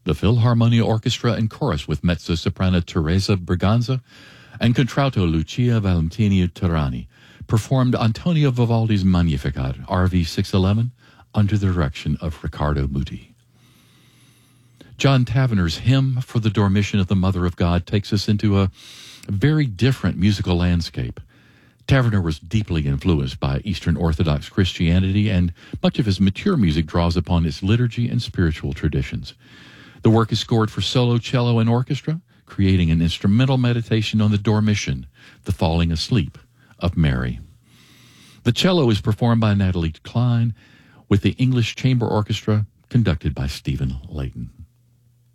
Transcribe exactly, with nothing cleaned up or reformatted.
The Philharmonia Orchestra and Chorus with mezzo-soprano Teresa Berganza and contralto Lucia Valentini Turani performed Antonio Vivaldi's Magnificat, R V six eleven, under the direction of Riccardo Muti. John Tavener's Hymn for the Dormition of the Mother of God takes us into a very different musical landscape. Tavener was deeply influenced by Eastern Orthodox Christianity, and much of his mature music draws upon its liturgy and spiritual traditions. The work is scored for solo, cello, and orchestra, creating an instrumental meditation on the dormition, the falling asleep of Mary. The cello is performed by Natalie Klein, with the English Chamber Orchestra conducted by Stephen Layton.